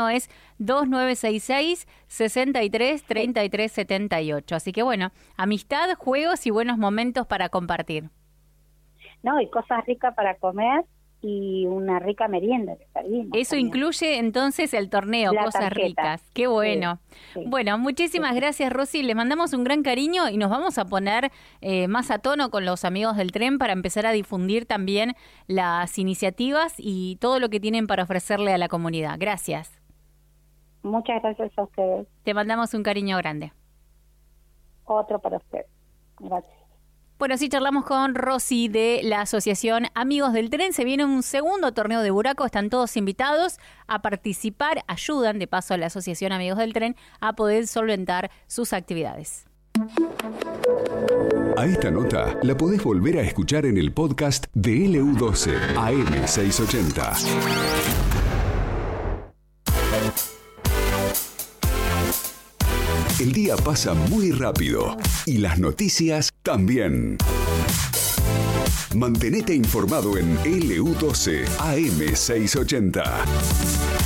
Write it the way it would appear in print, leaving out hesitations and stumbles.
teléfono es 2966-633378. Así que bueno, amistad, juegos y buenos momentos para compartir. No, y cosas ricas para comer y una rica merienda que servimos. Eso también incluye entonces el torneo, la cosas tarjeta. ricas. Qué bueno. Sí. Bueno, muchísimas gracias, Rosy. Les mandamos un gran cariño y nos vamos a poner más a tono con los amigos del tren para empezar a difundir también las iniciativas y todo lo que tienen para ofrecerle a la comunidad. Gracias. Muchas gracias a ustedes. Te mandamos un cariño grande. Otro para ustedes. Gracias. Bueno, sí, charlamos con Rosy de la Asociación Amigos del Tren. Se viene un segundo torneo de buraco. Están todos invitados a participar. Ayudan, de paso, a la Asociación Amigos del Tren a poder solventar sus actividades. A esta nota la podés volver a escuchar en el podcast de LU12 AM680. El día pasa muy rápido y las noticias también. Mantenete informado en LU12 AM680.